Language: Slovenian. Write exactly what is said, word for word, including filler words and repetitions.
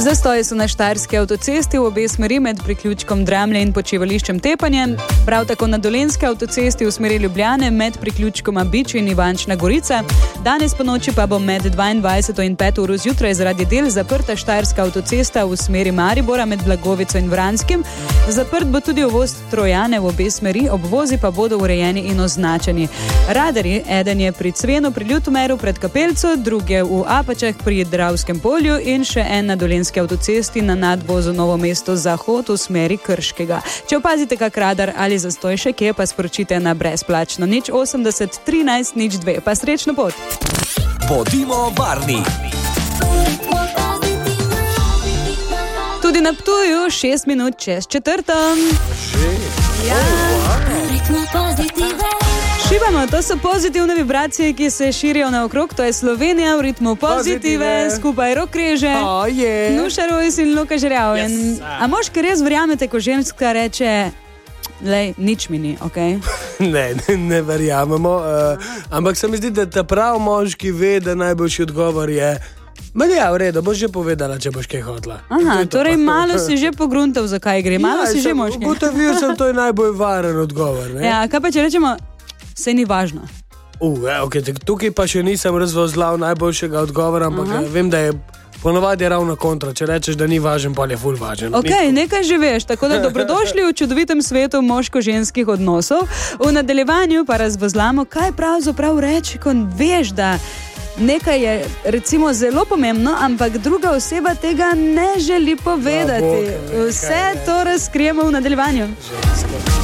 Zastoji so na štajerski avtocesti v obe smeri med priključkom Dramlje in počivališčem Tepanje, prav tako na dolenjski avtocesti v smeri Ljubljane med priključkoma Bič in Ivančna Gorica. Danes po noči pa bo med dvaindvajseto in peto uro zjutraj zaradi del zaprta štajerska avtocesta v smeri Maribora med Blagovico in Vranskim. Zaprt bo tudi uvoz Trojane v obe smeri, obvozi pa bodo urejeni in označeni. Radarji, eden je pri Cvenu pri Ljutomeru pred Kapelco, drugi je v Apačah pri Dravskem polju in še en na dolenjski avtocesti na nadvozu Novo mesto zahod v smeri Krškega. Če opazite kak radar ali zastoj še kje, pa sporočite na brezplačno nič osemdeset trinajst nič dve. Pa srečno pot! Bodimo varni! Tudi na Ptuju šest minut čez četrtom. Ja. Šibamo, to so pozitivne vibracije, ki se širijo naokrog, to je Slovenija v ritmu pozitive, skupaj rok reže, oh, yeah. Nuša Rojs in Luka Žerjav. Yes. A moški res verjamete, ko ženska reče, lej, nič mi ni, okej? Okay? Ne, ne, ne verjamemo, uh, ampak se mi zdi, da ta prav moški ve, da najboljši odgovor je, ma ja, v redu, boš že povedala, če boš kaj hotla. Aha, torej malo si že pogruntal, zakaj gre, malo ja, si že moški. Ugotovil sem, to je najbolj varen odgovor. Ne? Ja, kaj pa če rečemo, se ni važno. Uh, ja, okay, tukaj pa še nisem razvozlal najboljšega odgovora, ampak uh-huh. vem, da je ponovadi je ravno kontra. Če rečeš, da ni važen, pa je ful važen. Ok, nekaj že veš, tako da dobrodošli v čudovitem svetu moško-ženskih odnosov. V nadaljevanju pa razvozlamo, kaj pravzaprav reči, ko veš, da nekaj je recimo zelo pomembno, ampak druga oseba tega ne želi povedati. Vse to razkrijemo v nadaljevanju.